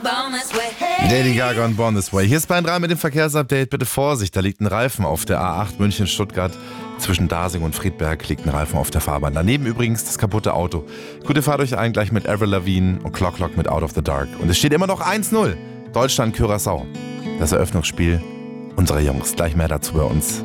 Lady Gaga und Born This Way. Hier ist Bayern 3 mit dem Verkehrsupdate. Bitte Vorsicht, da liegt ein Reifen auf der A8 München-Stuttgart. Zwischen Dasing und Friedberg liegt ein Reifen auf der Fahrbahn. Daneben übrigens das kaputte Auto. Gute Fahrt euch ein, gleich mit Avril Lavigne und Clock Clock mit Out of the Dark. Und es steht immer noch 1-0. Deutschland-Curaçao. Das Eröffnungsspiel unserer Jungs. Gleich mehr dazu bei uns